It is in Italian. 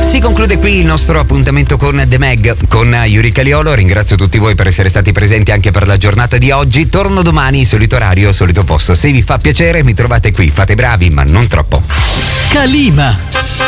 Si conclude qui il nostro appuntamento con The Mag, con Yuri Caliolo. Ringrazio tutti voi per essere stati presenti anche per la giornata di oggi. Torno domani, solito orario, solito posto. Se vi fa piacere mi trovate qui, fate bravi ma non troppo. Calima.